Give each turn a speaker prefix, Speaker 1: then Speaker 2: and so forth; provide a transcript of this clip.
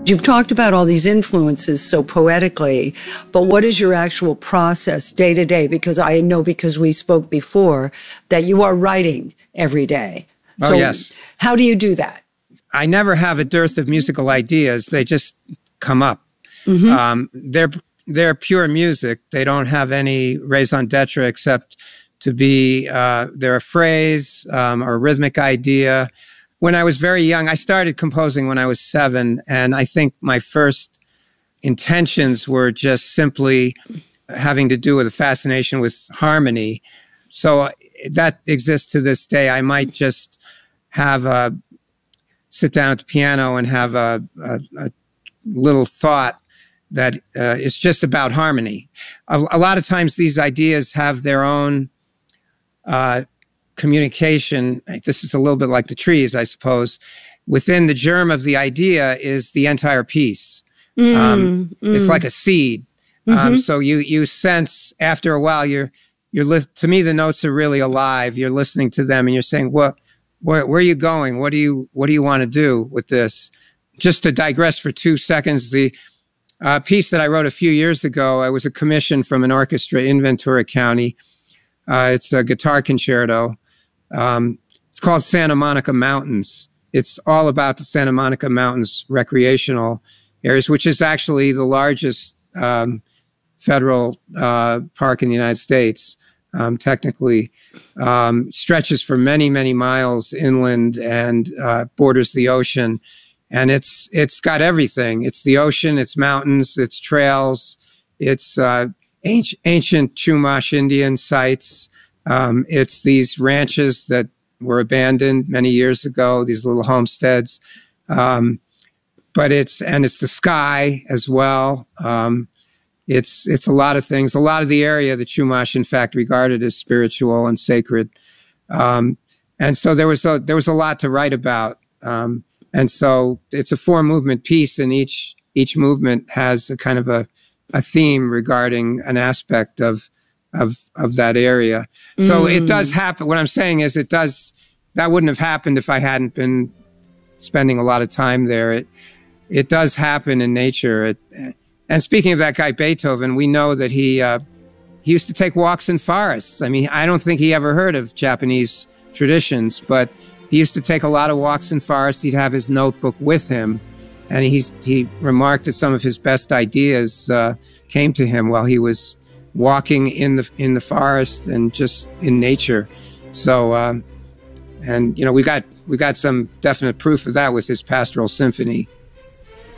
Speaker 1: You've talked about all these influences so poetically, but what is your actual process day to day? Because I know, because we spoke before, that you are writing every day.
Speaker 2: Oh, yes.
Speaker 1: How do you do that?
Speaker 2: I never have a dearth of musical ideas. They just come up. They're pure music. They don't have any raison d'etre except to be, they're a phrase or a rhythmic idea. When I was very young, I started composing when I was 7, and I think my first intentions were just simply having to do with a fascination with harmony. So that exists to this day. I might just sit down at the piano and have a little thought that is just about harmony. A lot of times these ideas have their own communication. This is a little bit like the trees, I suppose. Within the germ of the idea is the entire piece. It's like a seed. So you sense after a while, to me, the notes are really alive. You're listening to them and you're saying, where are you going? What do you want to do with this? Just to digress for 2 seconds, the piece that I wrote a few years ago, I was a commission from an orchestra in Ventura County. It's a guitar concerto. It's called Santa Monica Mountains. It's all about the Santa Monica Mountains recreational areas, which is actually the largest federal park in the United States. Technically, stretches for many, many miles inland and borders the ocean. And it's got everything. It's the ocean, it's mountains, it's trails, it's ancient Chumash Indian sites. It's these ranches that were abandoned many years ago, these little homesteads. But it's the sky as well. It's a lot of things. A lot of the area the Chumash, in fact, regarded as spiritual and sacred. And so there was a lot to write about. And so it's a 4-movement piece, and each movement has a kind of a theme regarding an aspect of that area. So it does happen. What I'm saying is that wouldn't have happened if I hadn't been spending a lot of time there. It does happen in nature. And speaking of that guy Beethoven, we know that he used to take walks in forests. I mean, I don't think he ever heard of Japanese traditions, but he used to take a lot of walks in forests. He'd have his notebook with him, and he remarked that some of his best ideas came to him while he was walking in the forest and just in nature. So, and we got some definite proof of that with his Pastoral Symphony.